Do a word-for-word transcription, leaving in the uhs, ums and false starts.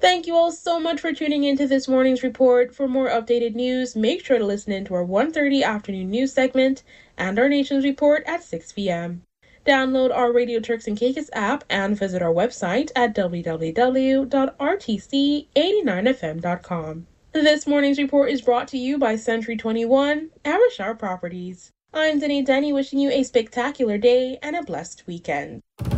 Thank you all so much for tuning into this morning's report. For more updated news, make sure to listen in to our one thirty afternoon news segment and our nation's report at six p.m. Download our Radio Turks and Caicos app and visit our website at w w w dot r t c eight nine f m dot com. This morning's report is brought to you by Century twenty-one and Richard Properties. I'm Denny Denny, wishing you a spectacular day and a blessed weekend.